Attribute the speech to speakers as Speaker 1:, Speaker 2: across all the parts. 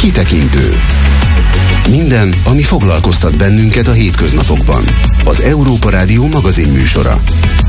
Speaker 1: Kitekintő. Minden, ami foglalkoztat bennünket a hétköznapokban. Az Európa Rádió magazinműsora.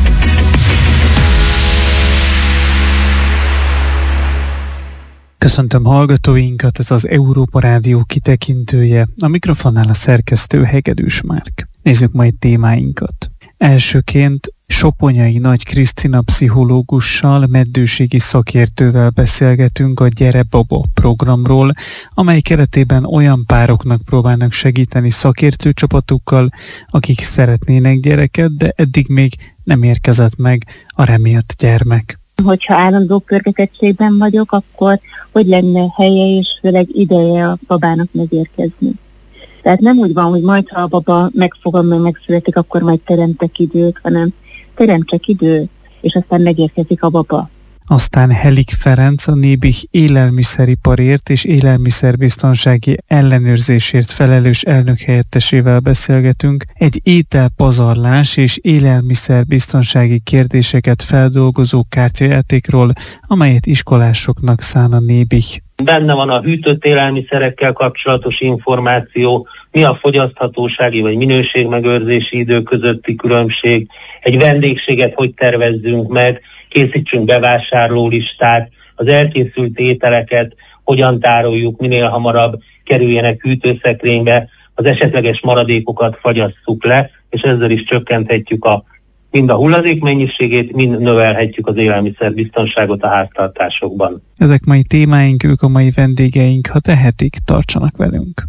Speaker 2: Köszöntöm hallgatóinkat, ez az Európa Rádió kitekintője. A mikrofonnál a szerkesztő Hegedűs Márk. Nézzük majd témáinkat. Elsőként Soponyai Nagy Krisztina pszichológussal, meddőségi szakértővel beszélgetünk a Gyere Baba programról, amely keretében olyan pároknak próbálnak segíteni szakértőcsapatukkal, akik szeretnének gyereket, de eddig még nem érkezett meg a remélt gyermek.
Speaker 3: Hogyha állandó pörgetettségben vagyok, akkor hogy lenne helye és főleg ideje a babának megérkezni. Tehát nem úgy van, hogy majd ha a baba megfogom, meg megszületik, akkor majd teremtek időt, hanem teremtek időt, és aztán megérkezik a baba.
Speaker 2: Aztán Helik Ferenc, a Nébih élelmiszeriparért és élelmiszerbiztonsági ellenőrzésért felelős elnökhelyettesével beszélgetünk egy ételpazarlás és élelmiszerbiztonsági kérdéseket feldolgozó kártyajátékról, amelyet iskolásoknak szán a Nébih.
Speaker 4: Benne van a hűtött élelmiszerekkel kapcsolatos információ, mi a fogyaszthatósági vagy minőségmegőrzési idő közötti különbség, egy vendégséget hogy tervezzünk meg, készítsünk bevásárlólistát, az elkészült ételeket hogyan tároljuk, minél hamarabb kerüljenek hűtőszekrénybe, az esetleges maradékokat fagyasszuk le, és ezzel is csökkenthetjük mind a hulladék mennyiségét, mind növelhetjük az élelmiszerbiztonságot a háztartásokban.
Speaker 2: Ezek mai témáink, ők a mai vendégeink, ha tehetik, tartsanak velünk.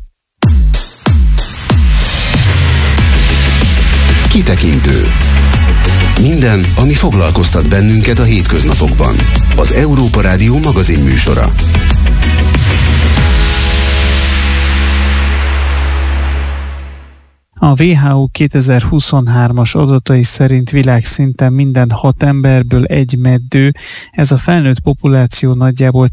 Speaker 1: Kitekintő. Minden, ami foglalkoztat bennünket a hétköznapokban. Az Európa Rádió magazinműsora.
Speaker 2: A WHO 2023-as adatai szerint világszinten minden 6 emberből egy meddő, ez a felnőtt populáció nagyjából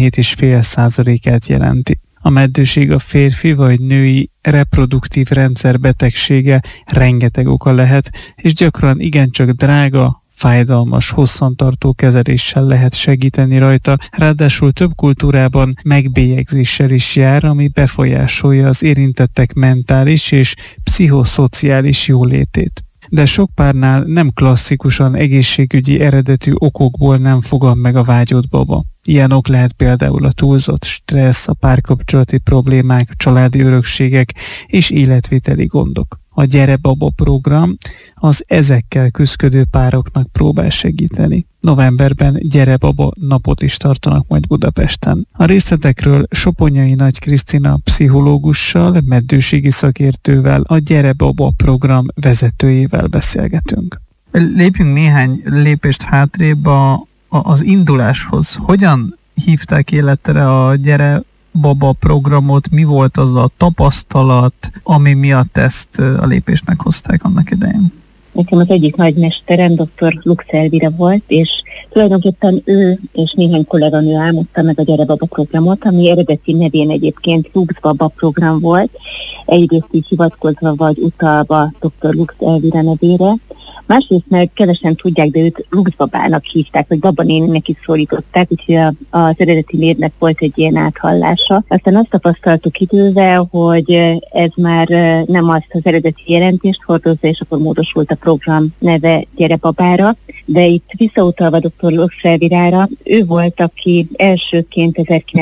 Speaker 2: 17,5%-át jelenti. A meddőség a férfi vagy női reproduktív rendszer betegsége, rengeteg oka lehet, és gyakran igencsak drága, fájdalmas, hosszantartó kezeléssel lehet segíteni rajta, ráadásul több kultúrában megbélyegzéssel is jár, ami befolyásolja az érintettek mentális és pszichoszociális jólétét. De sok párnál nem klasszikusan egészségügyi eredetű okokból nem fogad meg a vágyott baba. Ilyen ok lehet például a túlzott stressz, a párkapcsolati problémák, a családi örökségek és életviteli gondok. A Gyere Baba program az ezekkel küszködő pároknak próbál segíteni. Novemberben Gyere Baba napot is tartanak majd Budapesten. A részletekről Soponyai Nagy Krisztina pszichológussal, meddőségi szakértővel, a Gyere Baba program vezetőjével beszélgetünk. Lépjünk néhány lépést hátrébb az induláshoz. Hogyan hívták életre a Gyere Baba programot, mi volt az a tapasztalat, ami miatt ezt a lépést meghozták annak idején?
Speaker 3: Nekem az egyik nagymesterem dr. Lux Elvira volt, és tulajdonképpen ő és néhány kolléganő álmodta meg a Gyere Baba programot, ami eredeti nevén egyébként Lux Baba program volt, egyrészt így hivatkozva vagy utalva dr. Lux Elvira nevére, másrészt meg kevesen tudják, de őt Lux Babának hívták, vagy Baba néninek is szólították, úgyhogy az eredeti névnek volt egy ilyen áthallása. Aztán azt tapasztaltuk idővel, hogy ez már nem azt az eredeti jelentést hordozza, és akkor módosult a program neve Gyere Babára, de itt visszautalva dr. Lux Elvirára, ő volt, aki elsőként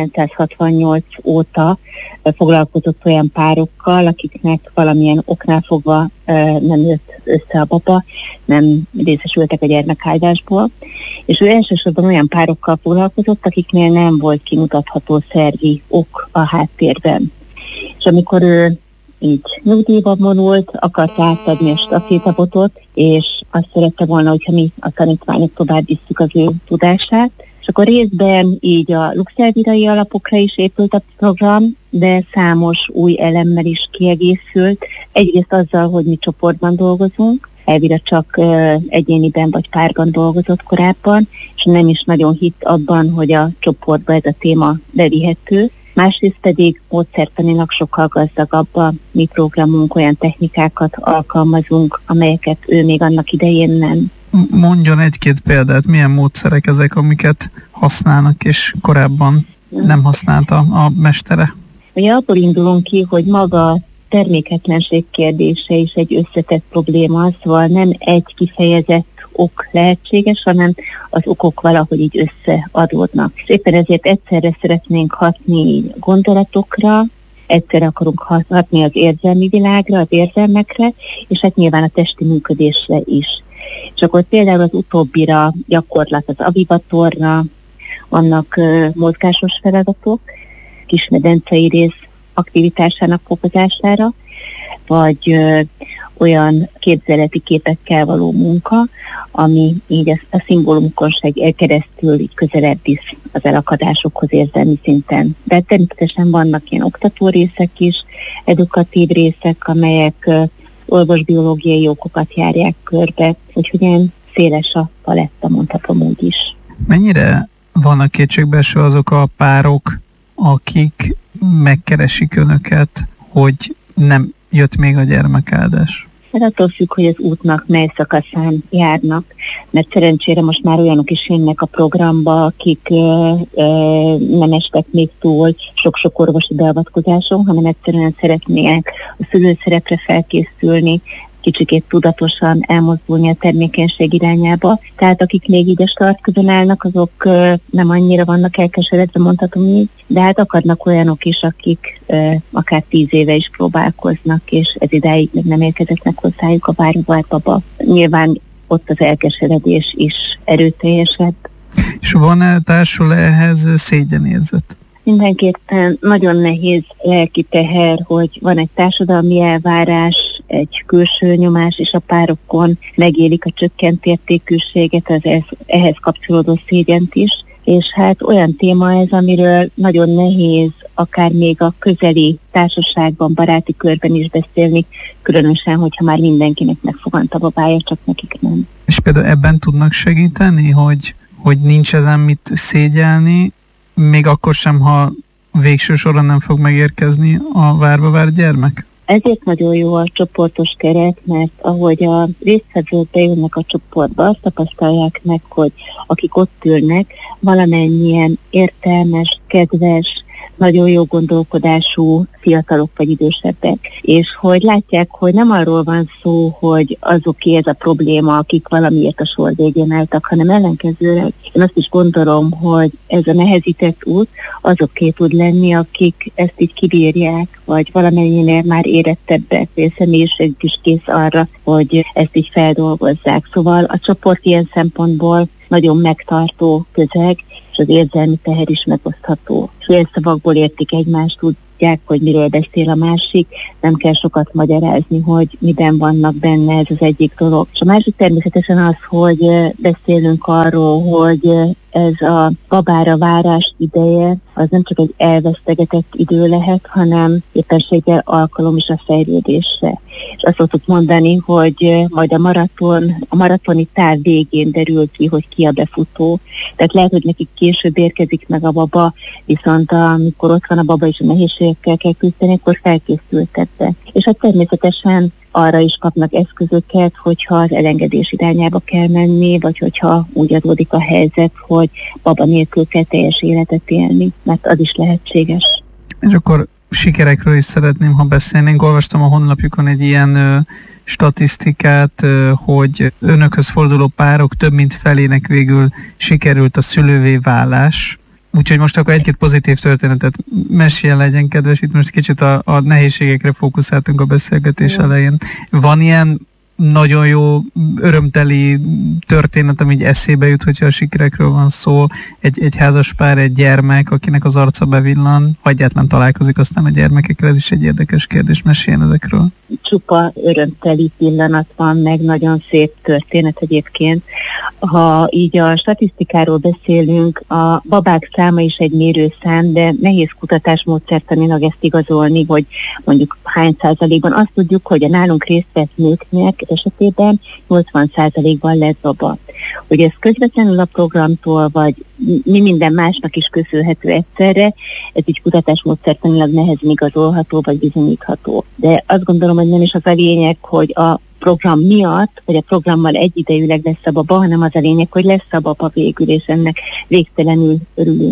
Speaker 3: 1968 óta foglalkozott olyan párokkal, akiknek valamilyen oknál fogva nem jött össze a baba, nem részesültek a gyermekáldásból, és ő elsősorban olyan párokkal foglalkozott, akiknél nem volt kimutatható szervi ok a háttérben. És amikor ő így nyugdíjba vonult, akart átadni a stafétabotot, és azt szerette volna, hogyha mi a tanítványok tovább visszük az ő tudását. És akkor részben így a Lux Elvirai alapokra is épült a program, de számos új elemmel is kiegészült. Egyrészt azzal, hogy mi csoportban dolgozunk, Elvira csak egyéniben vagy párban dolgozott korábban, és nem is nagyon hitt abban, hogy a csoportba ez a téma bevihető. Másrészt pedig módszertanilag sokkal gazdagabb a mi programunk, olyan technikákat alkalmazunk, amelyeket ő még annak idején nem.
Speaker 2: Mondjon egy-két példát, milyen módszerek ezek, amiket használnak, és korábban nem használta a mestere?
Speaker 3: Ugye abból indulunk ki, hogy maga terméketlenség kérdése is egy összetett probléma, szóval nem egy kifejezett ok lehetséges, hanem az okok valahogy így összeadódnak. És éppen ezért egyszerre szeretnénk hatni gondolatokra, egyszerre akarunk hatni az érzelmi világra, az érzelmekre, és hát nyilván a testi működésre is. És akkor például az utóbbira gyakorlat az avivatorra, vannak mozgásos feladatok, kismedencei rész aktivitásának fokozására, vagy olyan képzeleti képekkel való munka, ami így a szimbólumokon keresztül így közelebb visz az elakadásokhoz érzelmi szinten. De természetesen vannak ilyen oktató részek is, edukatív részek, amelyek orvosbiológiai okokat járják körbe, úgyhogy ilyen széles a paletta, mondhatom úgy is.
Speaker 2: Mennyire vannak kétségbeeső azok a párok, akik megkeresik önöket, hogy nem jött még a gyermekáldás?
Speaker 3: Ez attól függ, hogy az útnak mely szakaszán járnak, mert szerencsére most már olyanok is jönnek a programba, akik nem estek még túl sok-sok orvosi beavatkozáson, hanem egyszerűen szeretnének a szülőszerepre felkészülni, kicsikét tudatosan elmozdulni a termékenység irányába. Tehát akik még így a startközön állnak, azok nem annyira vannak elkeseredve, mondhatom így, de hát akadnak olyanok is, akik akár 10 éve is próbálkoznak, és ez idáig még nem érkezett meg hozzájuk a váróvált baba. Nyilván ott az elkeseredés is erőteljesebb.
Speaker 2: És van-e társul ehhez szégyenérzet?
Speaker 3: Mindenképpen nagyon nehéz lelki teher, hogy van egy társadalmi elvárás, egy külső nyomás, és a párokon megélik a csökkent értékűséget, az ehhez kapcsolódó szégyent is. És hát olyan téma ez, amiről nagyon nehéz akár még a közeli társaságban, baráti körben is beszélni, különösen, hogyha már mindenkinek megfogant a babája, csak nekik nem.
Speaker 2: És például ebben tudnak segíteni, hogy nincs ezen mit szégyelni, még akkor sem, ha végső soron nem fog megérkezni a várva várt gyermek?
Speaker 3: Ezért nagyon jó a csoportos keret, mert ahogy a résztvevők bejönnek a csoportba, azt tapasztalják meg, hogy akik ott ülnek, valamennyien értelmes, kedves, nagyon jó gondolkodású fiatalok vagy idősebbek. És hogy látják, hogy nem arról van szó, hogy azoké ez a probléma, akik valamiért a sor végén álltak, hanem ellenkezőleg. Én azt is gondolom, hogy ez a nehezített út azoké tud lenni, akik ezt így kibírják, vagy valamennyinél már érettebbek, vagy a személyiség is kész arra, hogy ezt így feldolgozzák. Szóval a csoport ilyen szempontból nagyon megtartó közeg, és az érzelmi teher is megosztható. Félszavakból értik egymást, tudják, hogy miről beszél a másik, nem kell sokat magyarázni, hogy miben vannak benne, ez az egyik dolog. És a másik természetesen az, hogy beszélünk arról, hogy ez a babára várás ideje, az nem csak egy elvesztegetett idő lehet, hanem éppenséggel alkalom is a fejlődésre. És azt szoktuk mondani, hogy majd a maratoni táv végén derül ki, hogy ki a befutó. Tehát lehet, hogy nekik később érkezik meg a baba, viszont amikor ott van a baba és a nehézségekkel kell küzdeni, akkor felkészültettek. És hát természetesen arra is kapnak eszközöket, hogyha az elengedés irányába kell menni, vagy hogyha úgy adódik a helyzet, hogy baba nélkül kell teljes életet élni, mert az is lehetséges.
Speaker 2: És akkor sikerekről is szeretném, ha beszélnénk. Olvastam a honlapjukon egy ilyen statisztikát, hogy önökhöz forduló párok több mint felének végül sikerült a szülővé válás. Úgyhogy most akkor egy-két pozitív történetet meséljen, legyen kedves. Itt most kicsit a nehézségekre fókuszáltunk a beszélgetés elején. Van ilyen nagyon jó, örömteli történet, ami így eszébe jut, hogyha a sikerekről van szó, egy házas pár, egy gyermek, akinek az arca bevillan, ha egyáltalán találkozik aztán a gyermekekkel, ez is egy érdekes kérdés, meséljen ezekről. Csupa
Speaker 3: örömteli pillanat van, meg nagyon szép történet egyébként. Ha így a statisztikáról beszélünk, a babák száma is egy mérőszám, de nehéz kutatásmódszertanilag ezt igazolni, hogy mondjuk hány százalékban. Azt tudjuk, hogy a nálunk részt vett nőknek esetében 80%-ban lett baba. Hogy ez közvetlenül a programtól, vagy mi minden másnak is köszönhető egyszerre, ez így kutatásmódszertanilag nehezen igazolható, vagy bizonyítható. De azt gondolom, hogy nem is az a lényeg, hogy a program miatt, vagy a programmal egyidejűleg lesz a baba, hanem az a lényeg, hogy lesz a baba végül, és ennek végtelenül örülünk.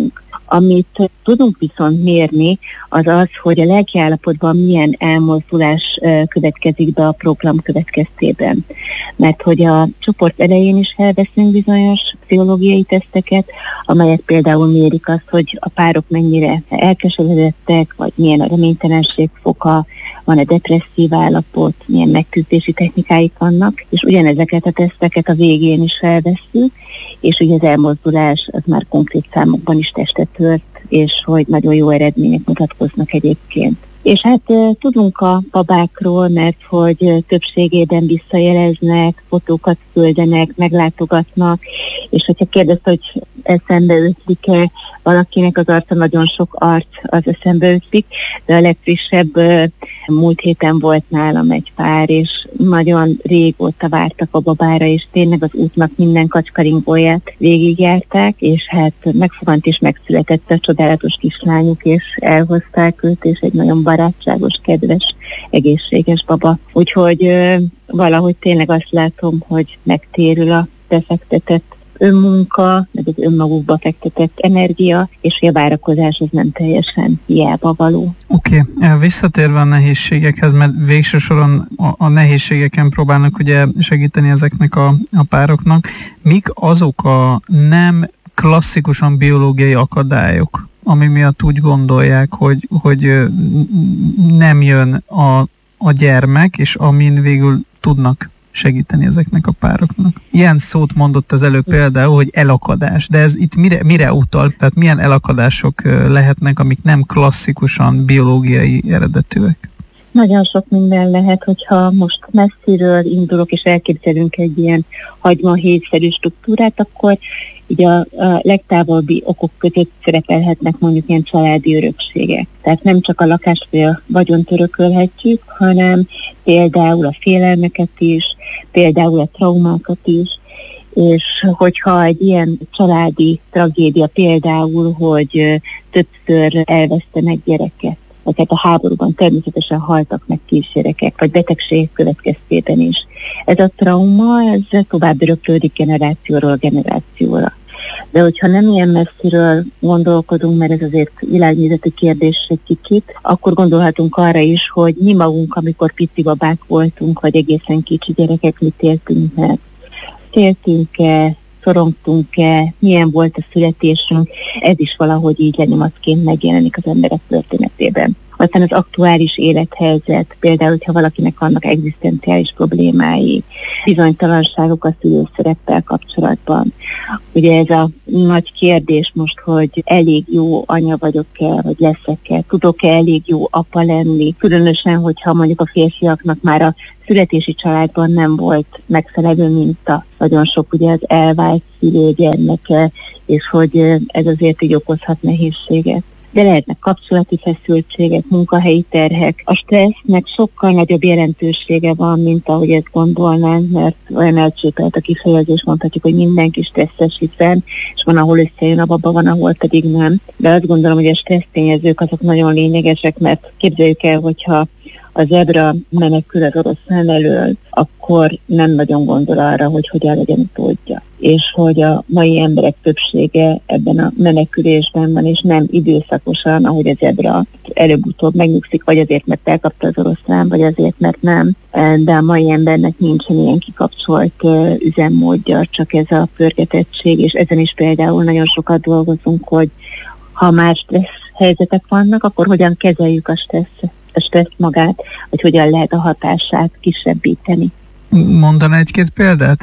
Speaker 3: Amit tudunk viszont mérni, az az, hogy a lelkiállapotban milyen elmozdulás következik be a program következtében. Mert hogy a csoport elején is elveszünk bizonyos pszichológiai teszteket, amelyek például mérik azt, hogy a párok mennyire elkeseredettek, vagy milyen a reménytelenség foka, van-e depresszív állapot, milyen megküzdési technikáik vannak, és ugyanezeket a teszteket a végén is elveszünk, és ugye az elmozdulás az már konkrét számokban is testet tört, és hogy nagyon jó eredmények mutatkoznak egyébként. És hát tudunk a babákról, mert hogy többségében visszajeleznek, fotókat küldenek, meglátogatnak, és hogyha kérdezte, hogy eszembe ötlik-e valakinek az arca, nagyon sok arc az eszembe ötlik, de a legfrissebb múlt héten volt nálam egy pár, és nagyon régóta vártak a babára, és tényleg az útnak minden kacskaringóját végigjárták, és hát megfogant és megszületett a csodálatos kislányuk, és elhozták őt, és egy nagyon barátságos, kedves, egészséges baba. Úgyhogy valahogy tényleg azt látom, hogy megtérül a befektetett önmunka, meg az önmagukba fektetett energia, és a várakozás az nem teljesen hiába való.
Speaker 2: Oké. Visszatérve a nehézségekhez, mert végső soron a nehézségeken próbálnak ugye segíteni ezeknek a pároknak. Mik azok a nem klasszikusan biológiai akadályok, ami miatt úgy gondolják, hogy nem jön a gyermek, és amin végül tudnak segíteni ezeknek a pároknak? Ilyen szót mondott az előbb például, hogy elakadás, de ez itt mire utal? Tehát milyen elakadások lehetnek, amik nem klasszikusan biológiai eredetűek?
Speaker 3: Nagyon sok minden lehet, hogyha most messziről indulok, és elképzelünk egy ilyen hagymahéjszerű struktúrát, akkor így a legtávolabbi okok között szerepelhetnek mondjuk ilyen családi örökségek. Tehát nem csak a lakást vagy a vagyont örökölhetjük, hanem például a félelmeket is, például a traumákat is, és hogyha egy ilyen családi tragédia például, hogy többször elvesztenek gyereket, vagy hát a háborúban természetesen haltak meg kisgyerekek, vagy betegségek következtében is. Ez a trauma, ez tovább öröklődik generációról generációra. De hogyha nem ilyen messziről gondolkodunk, mert ez azért világnézeti kérdés egy kicsit, akkor gondolhatunk arra is, hogy mi magunk, amikor pici babák voltunk, vagy egészen kicsi gyerekek, mit éltünk meg. Féltünk-e, szorongtunk-e, milyen volt a születésünk, ez is valahogy így lenyomaszként megjelenik az emberek történetében. Aztán az aktuális élethelyzet, például, hogyha valakinek vannak egzisztenciális problémái, bizonytalanságok a szülőszereppel kapcsolatban. Ugye ez a nagy kérdés most, hogy elég jó anya vagyok-e, vagy leszek-e, tudok-e elég jó apa lenni, különösen, hogyha mondjuk a férfiaknak már a születési családban nem volt megfelelő minta. Nagyon sok ugye az elvált szülő gyermeke, és hogy ez azért így okozhat nehézséget. De lehetnek kapcsolati feszültségek, munkahelyi terhek. A stressznek sokkal nagyobb jelentősége van, mint ahogy ezt gondolnánk, mert olyan elcsépelt a kifejezés, mondhatjuk, hogy mindenki stresszes, hiszen, és van, ahol összejön a baba, van, ahol pedig nem. De azt gondolom, hogy a stressz tényezők azok nagyon lényegesek, mert képzeljük el, hogyha a zebra menekül az oroszlán elől, akkor nem nagyon gondol arra, hogy hogyan legyen utódja. És hogy a mai emberek többsége ebben a menekülésben van, és nem időszakosan, ahogy a zebra előbb-utóbb megnyugszik, vagy azért, mert elkapta az oroszlán, vagy azért, mert nem. De a mai embernek nincsen ilyen kikapcsolt üzemmódja, csak ez a pörgetettség, és ezen is például nagyon sokat dolgozunk, hogy ha már stressz helyzetek vannak, akkor hogyan kezeljük a stressz magát, vagy hogyan lehet a hatását kisebbíteni.
Speaker 2: Mondaná egy-két példát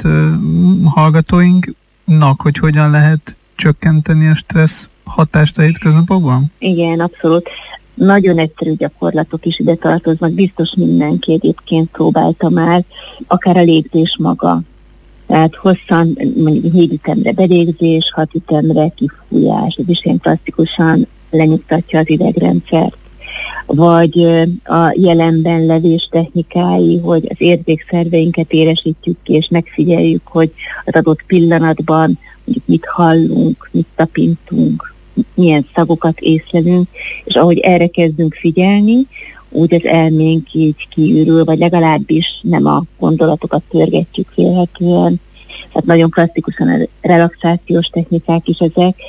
Speaker 2: hallgatóinknak, hogy hogyan lehet csökkenteni a stressz hatást a hétköznapokban?
Speaker 3: Igen, abszolút. Nagyon egyszerű gyakorlatok is ide tartoznak, biztos mindenki egyébként próbálta már, akár a légzés maga. Tehát hosszan, mondjuk 4 ütemre belégzés, 6 ütemre kifújás, ez is ilyen klasszikusan lenyugtatja az idegrendszert. Vagy a jelenben levés technikái, hogy az érzékszerveinket éresítjük ki, és megfigyeljük, hogy az adott pillanatban mondjuk mit hallunk, mit tapintunk, milyen szagokat észlelünk, és ahogy erre kezdünk figyelni, úgy az elménk így kiürül, vagy legalábbis nem a gondolatokat pörgetjük vélhetően. Tehát nagyon klasszikusan a relaxációs technikák is ezek,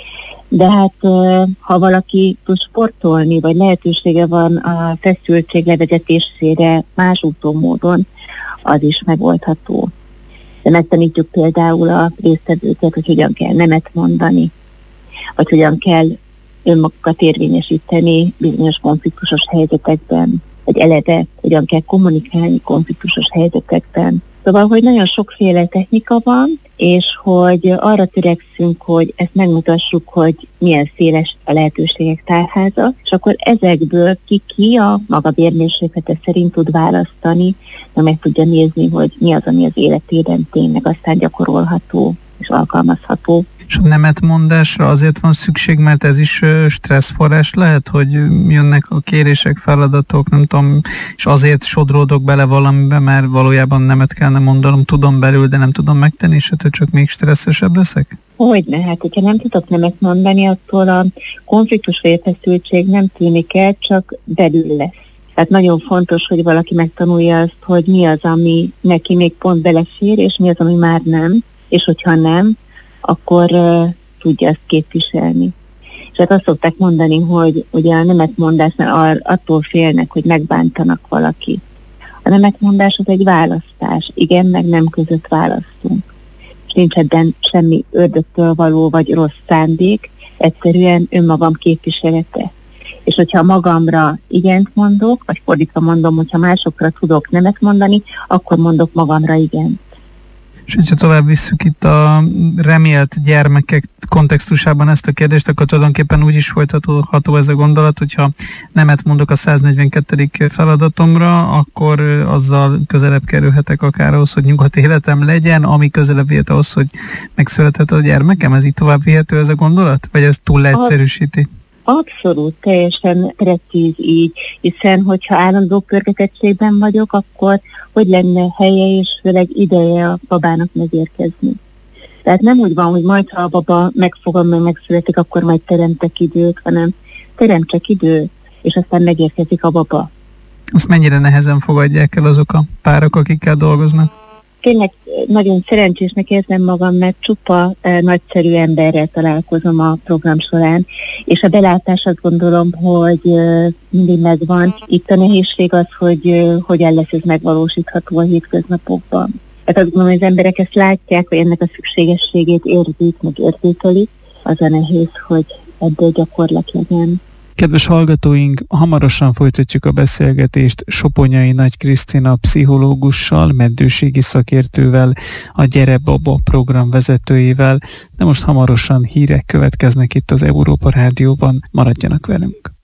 Speaker 3: De hát ha valaki tud sportolni, vagy lehetősége van a feszültség levezetésére más úton, módon, az is megoldható. De megtanítjuk például a résztvevőket, hogy hogyan kell nemet mondani, vagy hogyan kell önmagukat érvényesíteni bizonyos konfliktusos helyzetekben, vagy eleve hogyan kell kommunikálni konfliktusos helyzetekben. Szóval, hogy nagyon sokféle technika van, és hogy arra törekszünk, hogy ezt megmutassuk, hogy milyen széles a lehetőségek tárháza, és akkor ezekből ki a maga bérmérséklete szerint tud választani, de meg tudja nézni, hogy mi az, ami az életében tényleg aztán gyakorolható és alkalmazható.
Speaker 2: És a nemetmondásra azért van szükség, mert ez is stresszforrás lehet, hogy jönnek a kérések, feladatok, nem tudom, és azért sodródok bele valamibe, mert valójában nemet kellene mondanom, tudom belül, de nem tudom megtenni, és ettől csak még stresszesebb leszek?
Speaker 3: Hogyne, hát hogyha nem tudok nemet mondani, attól a konfliktus vagy feszültség nem tűnik el, csak belül lesz. Tehát nagyon fontos, hogy valaki megtanulja azt, hogy mi az, ami neki még pont belefér, és mi az, ami már nem, és hogyha nem, akkor tudja ezt képviselni. És hát azt szokták mondani, hogy ugye a nemetmondásnál attól félnek, hogy megbántanak valaki. A nemetmondás az egy választás, igen, meg nem között választunk. És nincs ebben semmi ördögtől való vagy rossz szándék, egyszerűen önmagam képviselete. És hogyha magamra igent mondok, vagy fordítva mondom, hogyha másokra tudok nemet mondani, akkor mondok magamra igent.
Speaker 2: És hogyha tovább visszük itt a remélt gyermekek kontextusában ezt a kérdést, akkor tulajdonképpen úgy is folytatható ez a gondolat, hogyha nemet mondok a 142. feladatomra, akkor azzal közelebb kerülhetek akár ahhoz, hogy nyugodt életem legyen, ami közelebb vihet ahhoz, hogy megszülethet a gyermekem. Ez így tovább vihető ez a gondolat? Vagy ez túl leegyszerűsíti?
Speaker 3: Abszolút, teljesen precíz így, hiszen hogyha állandó pörgetettségben vagyok, akkor hogy lenne helye és főleg ideje a babának megérkezni. Tehát nem úgy van, hogy majd ha a baba megfogom, meg megszületik, akkor majd teremtek időt, hanem teremtsek időt, és aztán megérkezik a baba.
Speaker 2: Azt mennyire nehezen fogadják el azok a párok, akikkel dolgoznak?
Speaker 3: Tényleg nagyon szerencsésnek érzem magam, mert csupa nagyszerű emberrel találkozom a program során, és a belátás azt gondolom, hogy mindig megvan. Itt a nehézség az, hogy hogyan lesz ez megvalósítható a hétköznapokban. Tehát azt gondolom, hogy az emberek ezt látják, hogy ennek a szükségességét érzik, meg értékelik. Az a nehéz, hogy ebből gyakorlat legyen.
Speaker 2: Kedves hallgatóink, hamarosan folytatjuk a beszélgetést Soponyai Nagy Krisztina pszichológussal, meddőségi szakértővel, a Gyere Baba program vezetőjével, de most hamarosan hírek következnek itt az Európa Rádióban, maradjanak velünk.